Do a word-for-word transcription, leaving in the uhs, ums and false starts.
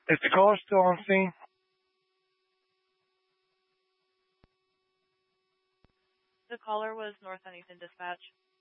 Is the caller still on scene? The caller was North Huntington Dispatch.